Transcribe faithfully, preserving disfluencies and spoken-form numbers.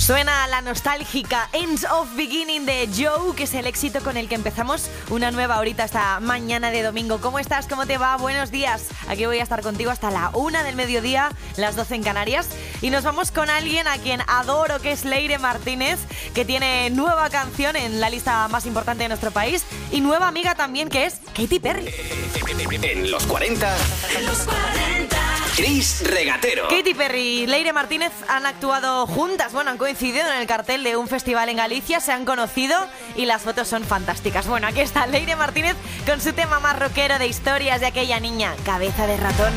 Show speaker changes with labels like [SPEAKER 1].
[SPEAKER 1] Suena la nostálgica Ends of Beginning de Joe, que es el éxito con el que empezamos una nueva horita esta mañana de domingo. ¿Cómo estás? ¿Cómo te va? Buenos días. Aquí voy a estar contigo hasta la una del mediodía, las doce en Canarias. Y nos vamos con alguien a quien adoro, que es Leire Martínez, que tiene nueva canción en la lista más importante de nuestro país. Y nueva amiga también, que es Katy Perry.
[SPEAKER 2] En los cuarenta.
[SPEAKER 3] En los cuarenta.
[SPEAKER 2] Chris Regatero.
[SPEAKER 1] Katy Perry y Leire Martínez han actuado juntas, bueno, han coincidido en el cartel de un festival en Galicia, se han conocido y las fotos son fantásticas. Bueno, aquí está Leire Martínez con su tema más rockero de historias de aquella niña, Cabeza de Ratón.